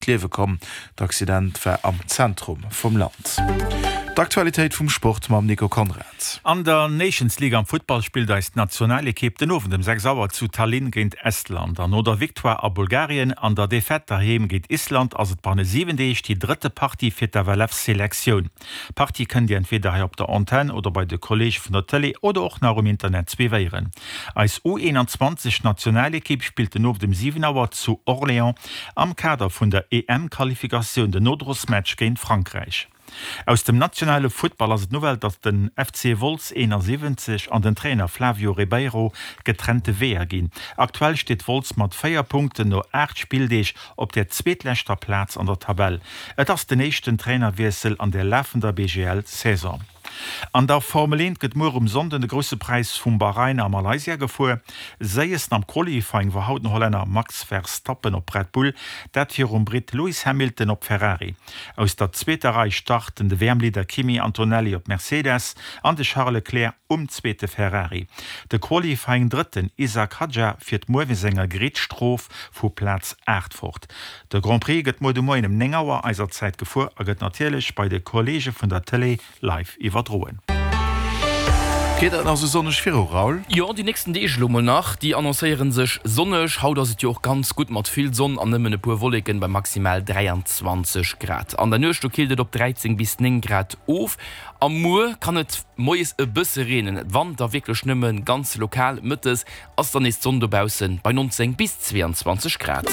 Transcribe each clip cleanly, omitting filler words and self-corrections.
Klewe kom. D'Accident war am Zentrum vom Land. D'Aktualität vom Sport mit Nico Konrad. An der Nations League am Football spielt als Nationalequipe den Ofen dem 6 Sauer zu Tallinn gegen Estland. An oder Victoire a Bulgarien an der Defette daheim geht Island als et Bahne 7 die dritte Partie für der WLF-Selektion. Partie können die entweder hier auf der Antenne oder bei der College von der Tele oder auch nach dem Internet zweiweieren. Als U21 Nationalequipe spielt den Ofen dem 7 Sauer zu Orléans am Kader von der EM-Qualifikation der Nordros-Match gegen Frankreich. Aus dem nationale Football as Novel, dat den FC Wolfs 71 an den Trainer Flavio Ribeiro getrennte Wehr gin. Aktuell steht Wolfs mat 4 Punkte no 8 Spieldeeg op der zweetlächter Platz an der Tabelle. Et ass den nächsten Trainerwechsel an der laufender BGL-Saison. An der Formel 1 gëtt mor Sonde de grosse Preis vum Bahrain a Malaysia gefuer, sei es am Qualifying war hauten Holländer Max Verstappen op Red Bull, dat hier Brit Lewis Hamilton op Ferrari. Aus der zweite Reihe starten de Wärmlieder Kimi Antonelli op Mercedes an de Charles Leclerc zweete Ferrari. De Qualifying dritten Isaac Hadja fir d Mowesänger Gretstrof vu Platz 8 fort. De Grand Prix gëtt mo de Mo em Nengauer eiser Zeit gefuer, a gëtt natierlech bei de Kollege vun der Tele live iwwerdroen. Geht also sonnech vir Raul? Ja, die nächsten Deeschlummel nach, die annoncieren sich sonnig, haut das auch ganz gut mat viel Sonne an nimmen pur Wolken bei maximal 23 Grad. An der Nöchte kildet op 13 bis 9 Grad auf. Am Moor kann et moes e bësse reden, wann da wirklich nimmen ganz lokal mittes, as dann ist Sonnebausen bei 19 bis 22 Grad.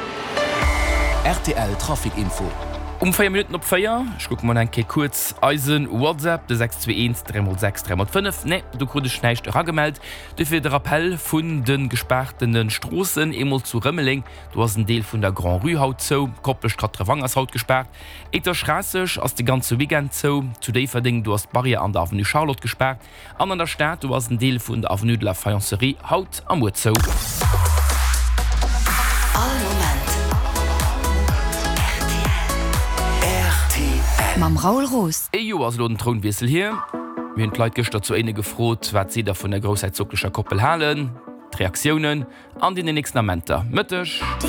RTL Trafikinfo. 4 Minuten op 4, ich guck mal enke kurz Eisen WhatsApp de 621 306 305. Ne, du konnte schneicht ragemeldt. Dufir der Appell vun den gesperrten Strossen emol zu Rëmmeling. Du hast een Deel vun der Grand Rue Haut zo, Koppelch Katrewanger Haut gesperrt. Ik der Straßech as de ganze Weekend zo. Today verding du hast Barriere an der Avenue Charlotte gesperrt. An der Stadt du hast een Deel vun der Avenue de la Fayencerie Haut am Uhr zo. Mam Raul Roos. Jo as lo den Thronwiesel hier. Wie en Leiit gëcht zu ene gefrot, wat se der vun der Großheitszocklecher Koppel halen, Reaktionen an die nächsten Amenter. Mëttech.